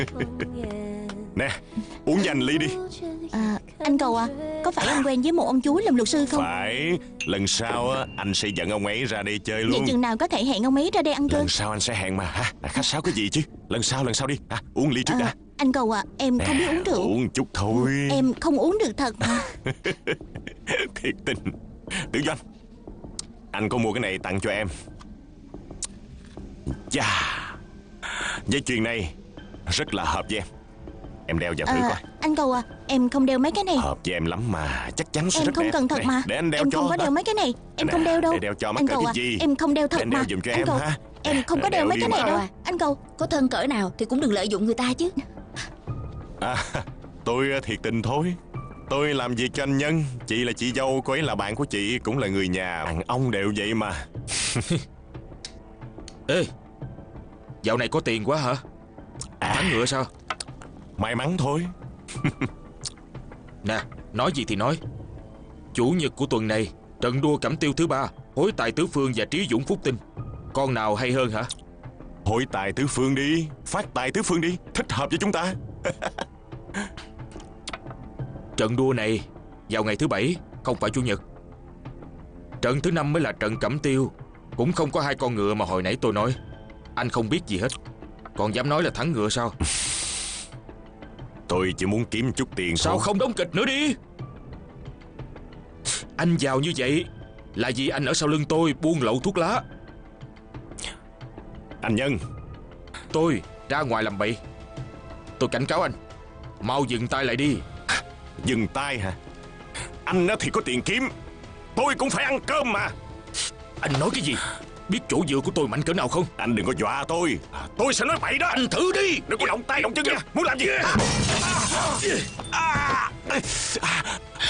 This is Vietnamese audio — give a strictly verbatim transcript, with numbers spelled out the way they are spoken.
Nè, uống nhanh ly đi. À, anh Cầu à, có phải anh quen với một ông chú làm luật sư không? Phải. Lần sau á, anh sẽ dẫn ông ấy ra đây chơi luôn. Vậy chừng nào có thể hẹn ông ấy ra đây ăn cơm? Lần sau anh sẽ hẹn mà ha. À, khách sáo cái gì chứ. Lần sau lần sau đi à, uống ly trước à, đã. Anh Cầu à, em Nè, không biết uống rượu. Uống chút thôi. Em không uống được thật mà. Thiệt tình. Tử Doanh, anh có mua cái này tặng cho em. Chà, dây chuyền này rất là hợp với em. Em đeo vào thử à, coi. Anh Cầu à, em không đeo mấy cái này. Hợp với em lắm mà. Chắc chắn sẽ Em rất không đẹp. cần thật Đây, mà. Để anh đeo em cho. không có đeo mấy cái này. Em Nè, không đeo đâu. để đeo cho mắc Anh cỡ Cầu cái à, gì. em không đeo thật Để anh mà. đeo giùm cho Anh em Cầu, ha. em không có Để đeo đeo mấy đi cái này mà. đâu. À, Anh Cầu, có thân cỡ nào thì cũng đừng lợi dụng người ta chứ. À, tôi thiệt tình thôi. Tôi làm việc cho anh Nhân. Chị là chị dâu, cô ấy là bạn của chị, cũng là người nhà. Đàn ông đều vậy mà. Ê, dạo này có tiền quá hả? Thắng ngựa sao? May mắn thôi. Nè, nói gì thì nói, chủ nhật của tuần này trận đua cẩm tiêu thứ ba, Hối Tài Tứ Phương và Trí Dũng Phúc Tinh, con nào hay hơn hả? Hối Tài Tứ Phương đi. Phát Tài Tứ Phương đi. Thích hợp với chúng ta. Trận đua này vào ngày thứ bảy, không phải chủ nhật. Trận thứ năm mới là trận cẩm tiêu. Cũng không có hai con ngựa mà hồi nãy tôi nói. Anh không biết gì hết, còn dám nói là thắng ngựa sao? Tôi chỉ muốn kiếm chút tiền Sao thôi. không đóng kịch nữa đi? Anh giàu như vậy là vì anh ở sau lưng tôi buôn lậu thuốc lá. Anh Nhân, Tôi ra ngoài làm bậy, tôi cảnh cáo anh, mau dừng tay lại đi. dừng tay hả? Anh á thì có tiền kiếm, tôi cũng phải ăn cơm mà. Anh nói cái gì? Biết chỗ dựa của tôi mạnh cỡ nào không? Anh đừng có dọa tôi. Tôi sẽ nói bậy đó. Anh thử đi. Đừng có động tay động chân nha. Muốn làm gì? À, à, à, à.